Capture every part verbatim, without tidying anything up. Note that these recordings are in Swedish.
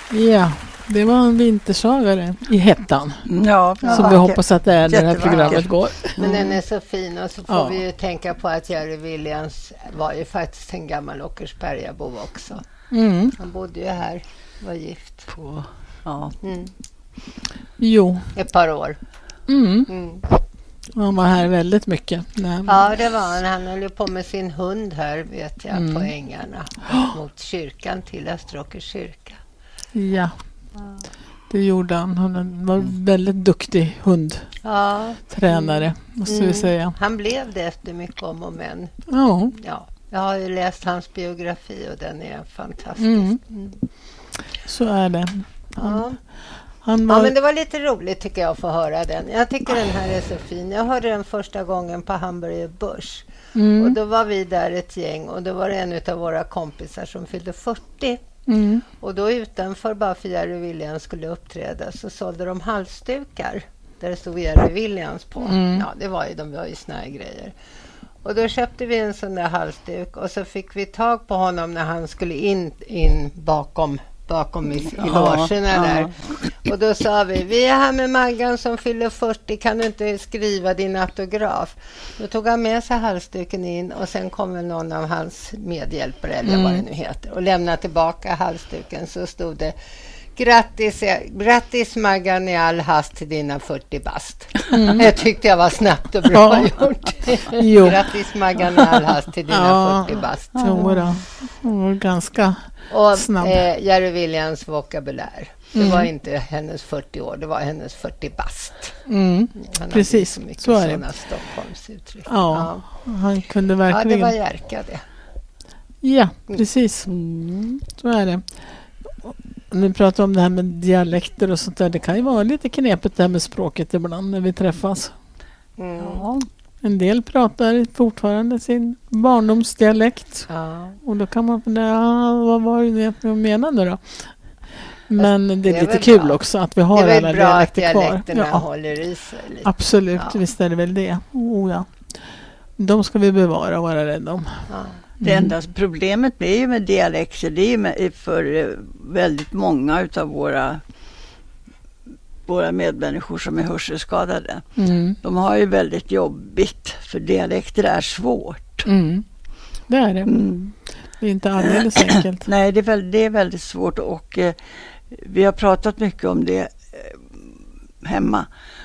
Ja, det var en vintersagare i hettan. Ja, som ja, vi hoppas att det är när det här programmet går. Men den är så fin, och så får ja. vi ju tänka på att Jerry Williams var ju faktiskt en gammal Åkersbergabo också. Mm. Han bodde ju här, var gift. På, ja. Mm. Jo. Ett par år. Mm. Mm. Han var här väldigt mycket. Nej. Ja, det var han. Han höll på med sin hund här, vet jag, mm. på ängarna. Mot kyrkan till Österåkers kyrka. Ja, det gjorde han. Han var en väldigt duktig hundtränare, ja. måste mm. vi säga. Han blev det efter mycket om och men. Ja. Ja. Jag har ju läst hans biografi och den är fantastisk. Mm. Mm. Så är det. Han, ja. han var... ja, men det var lite roligt tycker jag att få höra den. Jag tycker den här är så fin. Jag hörde den första gången på Hamburger Börs. Mm. Och då var vi där ett gäng och då var det en av våra kompisar som fyllde fyrtio. Mm. Och då utanför, bara för Jerry Williams skulle uppträda, så sålde de halsdukar där det stod Jerry Williams på. Mm. Ja, det var ju, de var ju såna här grejer. Och då köpte vi en sån där halsduk och så fick vi tag på honom när han skulle in, in bakom, bakom i, i logerna ja, där. Ja. Och då sa vi, vi är här med Maggan som fyller fyrtio, kan du inte skriva din autograf? Då tog han med sig halsduken in och sen kom väl någon av hans medhjälpare eller mm. vad det nu heter och lämnade tillbaka halsduken, så stod det: Grattis, grattis Maggan i all hast till dina fyrtio bast. Mm. Jag tyckte jag var snabbt och bra ja. gjort. Grattis Maggan i all hast till dina ja. fyrtio bast. Jo då. Mm, ganska och, snabb. Eh, Jerry Williams vokabulär. Det mm. var inte hennes fyrtio år, det var hennes fyrtio bast. Mm. Precis, så, så är det. Stockholmsuttryck. Ja, ja, han kunde verkligen... Ja, det var Jerka det. Ja, precis. Mm. Så är det. Nu pratar om det här med dialekter och sånt där. Det kan ju vara lite knepigt det här med språket ibland när vi träffas. Mm. Ja. En del pratar fortfarande sin barndomsdialekt. Ja. Och då kan man fundera, ah, vad var det du menade då? Men det är, det är lite kul bra. Också att vi har alla dialekter kvar. Det är väl bra att dialekterna ja. håller i sig lite. Absolut, ja. visst är det väl det. Oh, ja. De ska vi bevara och vara rädda om. Ja. Det enda problemet är ju med dialekter, det är med, för väldigt många utav våra våra medmänniskor som är hörselskadade. Mm. De har ju väldigt jobbigt, för dialekter är svårt. Mm. Det är det. Mm. Det är inte alldeles enkelt. Nej, det är, väldigt, det är väldigt svårt och eh, vi har pratat mycket om det eh, hemma.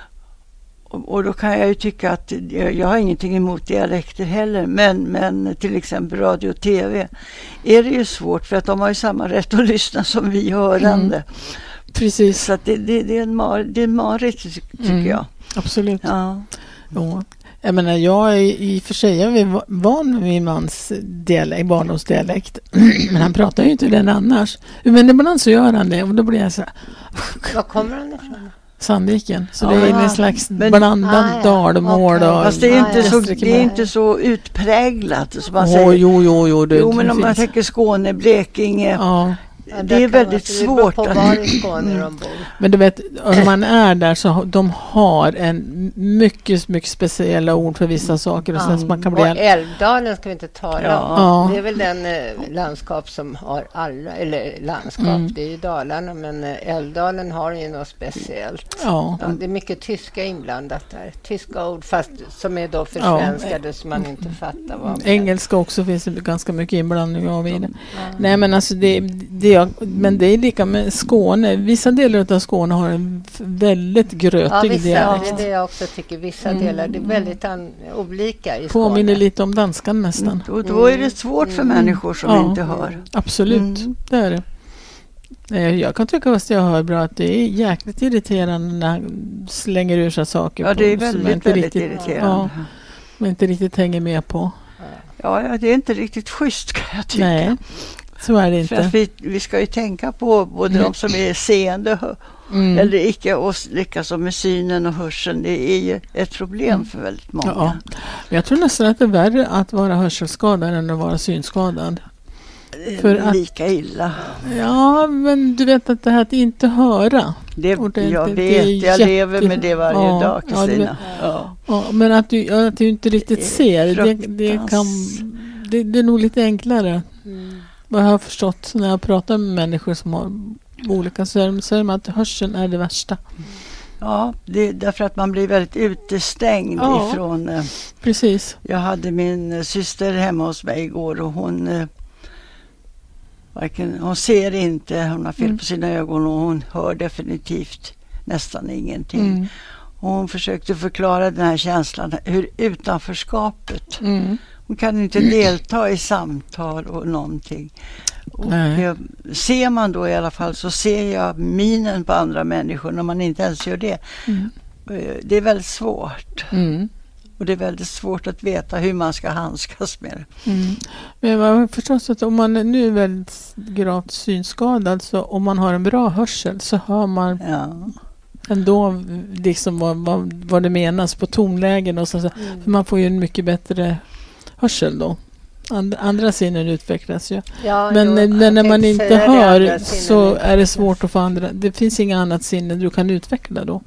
Och då kan jag ju tycka att jag, jag har ingenting emot dialekter heller. Men, men till exempel radio och tv är det ju svårt, för att de har ju samma rätt att lyssna som vi hörande. Mm. Precis. Så att det, det, det är en mar, det är en marigt, tycker mm. jag. Absolut. Ja. Ja. Jag menar, jag är i och för sig jag är van med min mans dialekt, barndomsdialekt. Men han pratar ju inte den annars. Men ibland så gör han det och då blir jag så här. Var kommer han ifrån? Sandviken. Så ja, det är en slags men, blandad ah, ja. dalmål. Okay. Och fast det är, inte ah, så, det är inte så utpräglat. Som man oh, säger. Jo, jo, jo. Det, jo, men om finns. man tänker Skåne, Blekinge. Ja. Ja, det är väldigt svårt. På var i Skåne de bor. Men du vet, om man är där så de har en mycket, mycket speciella ord för vissa saker. Och, ja. sen så man kan bli och Älvdalen ska vi inte tala ja. om. Ja. Det är väl den eh, landskap som har alla, eller landskap, mm. det är ju Dalarna, men eh, Älvdalen har ju något speciellt. Ja. Ja, det är mycket tyska inblandat där. Tyska ord, fast som är då försvenskade ja. så man inte fattar vad man engelska också finns det ganska mycket inblandning av i det. Ja. Nej, men alltså det, det Men det är lika med Skåne. Vissa delar av Skåne har en väldigt grötig ja, vissa, dialekt. Ja, det är det jag också tycker. Vissa mm. delar det är väldigt an- olika i Skåne. Påminner lite om danskan nästan. Mm. Då, då är det svårt för mm. människor som ja, inte hör. Absolut, mm. det är det. Jag kan tycka att jag hör bra att det är jäkligt irriterande när han slänger ur sig saker. Ja, det är på, väldigt, inte väldigt riktigt, irriterande. Ja, man inte riktigt hänger med på. Ja, ja, det är inte riktigt schysst kan jag tycka. Nej. Så är det inte. För att vi, vi ska ju tänka på både mm. de som är seende mm. eller icke, och likaså med synen och hörseln. Det är ju ett problem mm. för väldigt många. Ja. Jag tror nästan att det är värre att vara hörselskadad än att vara synskadad. För att, lika illa. Ja, men du vet att det här att inte höra. Det, jag vet, det jag jätte... lever med det varje ja, dag, Kristina. Ja, ja. ja, men att du, att du inte riktigt det ser, det, det, kan, det, det är nog lite enklare. Mm. vad jag har förstått när jag pratar med människor som har olika, så säger de att hörseln är det värsta. Ja, det är därför att man blir väldigt utestängd ja, ifrån... Eh, precis. Jag hade min eh, syster hemma hos mig igår och hon... Eh, varken, hon ser inte, hon har fel mm. på sina ögon och hon hör definitivt nästan ingenting. Mm. Och hon försökte förklara den här känslan, hur utanförskapet. Mm. Hon kan inte delta i samtal och någonting. Och eh, ser man då i alla fall, så ser jag minen på andra människor när man inte ens gör det. Mm. Det är väldigt svårt. Mm. Och det är väldigt svårt att veta hur man ska handskas med det. Mm. Men jag har förstått att om man nu är väldigt gravt synskadad, så om man har en bra hörsel så hör man ja. ändå liksom vad, vad, vad det menas på tonlägen och så. Mm. För man får ju en mycket bättre hörsel då. And, andra sinnen utvecklas ju. Ja, men jo, när, när man inte hör så är det svårt att få andra. Det finns inga annat sinne du kan utveckla då.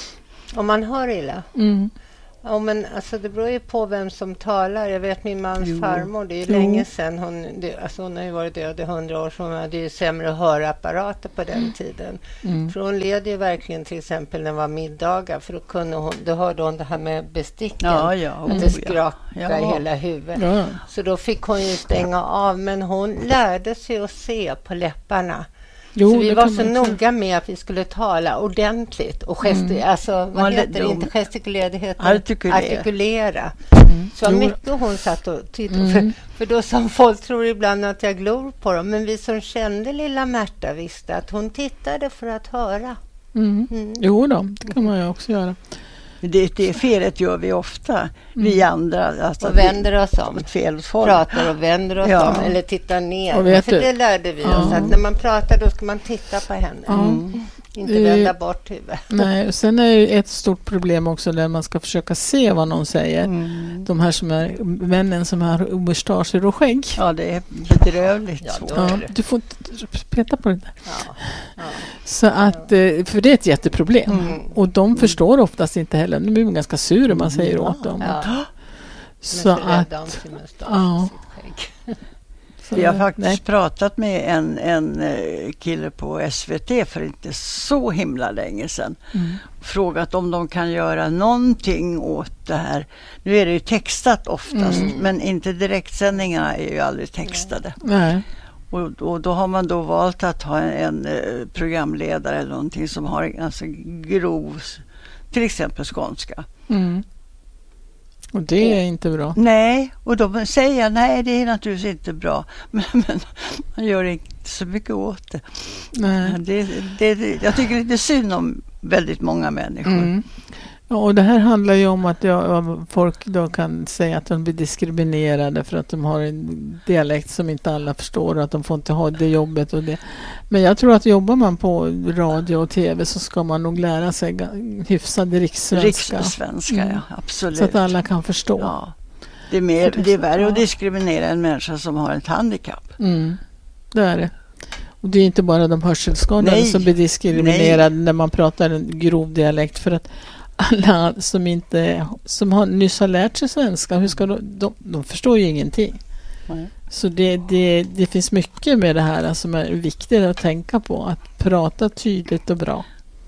Om man hör illa? Mm. Ja, men alltså det beror ju på vem som talar. Jag vet min mans jo. farmor, det är ju jo. länge sedan. Hon, det, alltså hon har ju varit död i hundra år, så hon hade ju sämre hörapparater på den mm. tiden. Mm. För hon led ju verkligen till exempel när det var middagar, för då, kunde hon, då hörde hon det här med besticken. Ja, ja, att mm. det skrakade ja. hela huvudet. Ja. Så då fick hon ju stänga av, men hon lärde sig att se på läpparna. Jo, så vi var så noga med att vi skulle tala ordentligt och gesti- mm. alltså, vad ja, heter det? Inte gestikulera, det heter artikulera. artikulera. Mm. Så mycket hon satt och tittade. Mm. För, för då som folk tror ibland att jag glor på dem, men vi som kände lilla Märta visste att hon tittade för att höra. Mm. Mm. Jo då, det kan man ju också göra. Det, det felet gör vi ofta, mm. vi andra. Alltså och vänder oss om. Fel pratar och vänder oss ja. om. Eller tittar ner. För det lärde vi ja. oss. Att när man pratar då ska man titta på henne. Mm. Inte vända bort huvudet. Nej, och sen är det ett stort problem också när man ska försöka se vad någon säger. Mm. De här som är männen som har mustascher och skägg. Ja, det är bedrövligt ja, svårt. Ja, du får inte peta på det där. Ja. Ja. Så att, för det är ett jätteproblem. Mm. Och de mm. förstår oftast inte heller. De blir ganska sura man säger mm. åt dem. Ja. Så att... Ja. Vi har faktiskt Nej. pratat med en, en kille på S V T för inte så himla länge sedan. Mm. Frågat om de kan göra någonting åt det här. Nu är det ju textat oftast, mm. men inte direktsändningarna är ju aldrig textade. Nej. Och, och då har man då valt att ha en, en programledare eller någonting som har en ganska grov, till exempel skånska. Mm. Och det är inte bra. Nej, och då säger jag nej, det är naturligtvis inte bra. Men, men man gör inte så mycket åt det. Nej. det, det jag tycker det är synd om väldigt många människor. Mm. Ja, och det här handlar ju om att jag, folk då kan säga att de blir diskriminerade för att de har en dialekt som inte alla förstår och att de får inte ha det jobbet och det. Men jag tror att jobbar man på radio och tv så ska man nog lära sig hyfsad rikssvenska. Rikssvenska, mm. ja, absolut. Så att alla kan förstå. Ja. Det är, mer, det är värre att diskriminera en människa som har ett handikapp. Mm. Det är det. Och det är inte bara de hörselskadade Nej. som blir diskriminerade Nej. när man pratar en grov dialekt, för att alla som inte som har, nyss har lärt sig svenska, hur ska de, de, de förstår ju ingenting. Nej. Så det, det, det finns mycket med det här som är viktigt att tänka på, att prata tydligt och bra.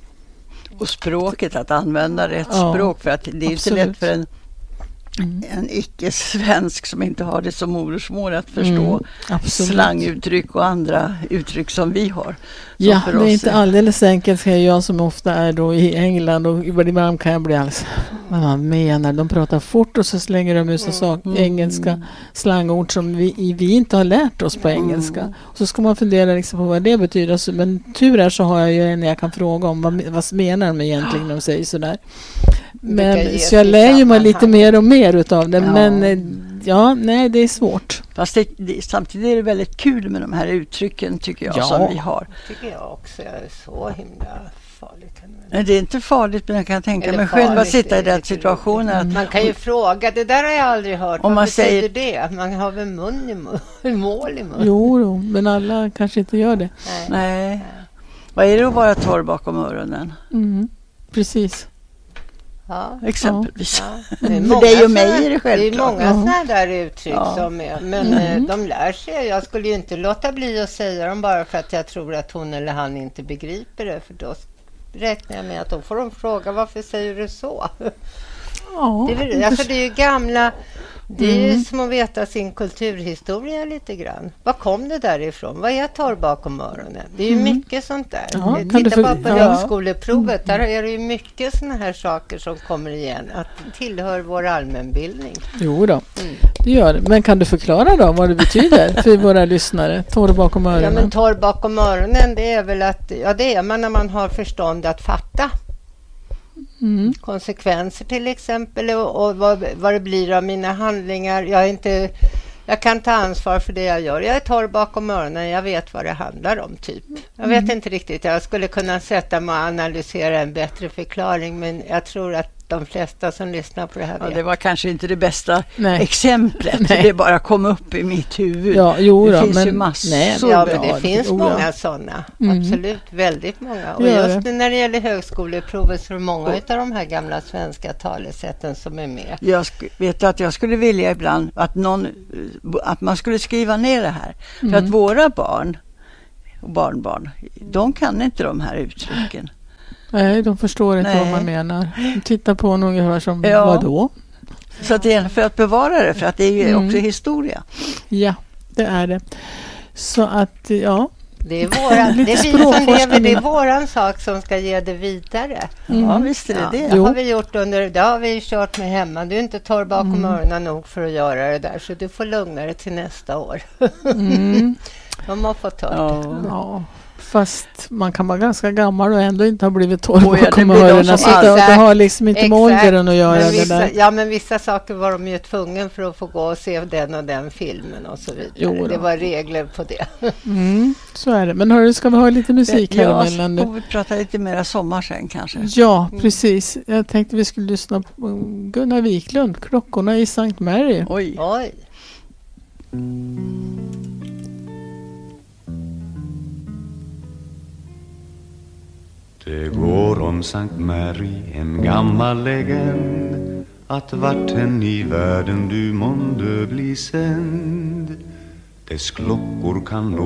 Och språket, att använda rätt ja, språk, för att det är absolut. inte lätt för en Mm. en icke-svensk som inte har det som modersmål att förstå mm, slanguttryck och andra uttryck som vi har. Ja, det är inte alldeles enkelt, säger jag som ofta är då i England, och ibland kan jag bli alldeles, vad man menar, de pratar fort och så slänger de ut så sak, mm. engelska slangord som vi, vi inte har lärt oss på engelska. Mm. Och så ska man fundera liksom på vad det betyder, men tur är så har jag ju en jag kan fråga om vad, vad menar de egentligen när de säger sådär. Men så jag lär ju mig lite mer och mer utav det. Ja. Men ja, nej, det är svårt. Fast det, det, samtidigt är det väldigt kul med de här uttrycken, tycker jag, ja. som vi har. Tycker jag också är så himla farligt. Nej, det är inte farligt, men jag kan tänka Eller mig själv att sitta i den situationen. Att man kan ju fråga, det där har jag aldrig hört. Om man säger det, man har väl mun i mun, mål i mun. Jo, jo, men alla kanske inte gör det. Nej. nej. Vad är det att vara torr bakom öronen? Mm, precis. Ja. Exempelvis. Ja. Det är För många dig och mig såna- är det självklart. Det är många Ja. sådana där uttryck Ja. som är. Men Mm. eh, de lär sig. Jag skulle ju inte låta bli att säga dem bara för att jag tror att hon eller han inte begriper det. För då räknar jag med att då får de fråga varför säger du så? Ja, Det är, väl, alltså det är ju gamla... Det är ju Mm. som att veta sin kulturhistoria lite grann. Var kom det därifrån? Vad är torr bakom öronen? Det är ju Mm. mycket sånt där. Ja, kan Titta du för- bara på ja. högskoleprovet. Där är det ju mycket såna här saker som kommer igen. Att det tillhör vår allmänbildning. Jo då, Mm. det gör det. Men kan du förklara då vad det betyder för våra lyssnare? Torr bakom Ja, öronen. men torr bakom öronen, det är väl att... Ja, det är man när man har förstånd att fatta. Mm. Konsekvenser till exempel och, och vad, vad det blir av mina handlingar. Jag, är inte, jag kan ta ansvar för det jag gör. Jag är torr bakom öronen. Jag vet vad det handlar om typ. Jag vet Mm. inte riktigt. Jag skulle kunna sätta mig och analysera en bättre förklaring, men jag tror att de flesta som lyssnar på det här Ja, vet. det var kanske inte det bästa Nej. exemplet. Nej. Det bara kom upp i mitt huvud. Ja, jo det då, finns men, ju massor. nej, Ja, men det ja, finns jo då. många sådana. Mm. Absolut, väldigt många. Och Det gör just det. när det gäller högskoleprovet så är det många av de här gamla svenska talesätten som är med. Jag sk- vet att jag skulle vilja ibland att, någon, att man skulle skriva ner det här. För Mm. att våra barn och barnbarn, de kan inte de här uttrycken. Nej, de förstår inte Nej. vad man menar. De tittar på en ungefär som, Ja. vadå? Så att det är för att bevara det, för att det är ju Mm. också historia. Ja, det är det. Så att, ja. Det är, våra, det Lite är vi som språkforskning. lever, det är våran sak som ska ge det vidare. Mm. Ja, visst är det Ja, det. det Jo. har vi gjort under, det har vi kört med hemma. Du är inte torr bakom Mm. öronen nog för att göra det där, så du får lugna dig till nästa år. Mm. De har fått höra. Ja. Ja, fast man kan vara ganska gammal och ändå inte ha blivit torr Oj, ja, det bakom blir de öronen. som Så det, aldrig- det har liksom inte med åldern att göra Men det vissa, där. ja, men vissa saker var de ju tvungen för att få gå och se den och den filmen och så vidare. Jo då. Det var regler på det. Mm, så är det. Men hörru, ska vi ha lite musik här Ja, emellan så nu? får vi prata lite mer sommar sen kanske. Ja, precis. Jag tänkte vi skulle lyssna på Gunnar Wiklund, Klockorna i Sankt Mary. Oj. Oj. Det går om Sankt Mary en gammal legend, att vart än i världen du månde bli sänd, dess klockor kan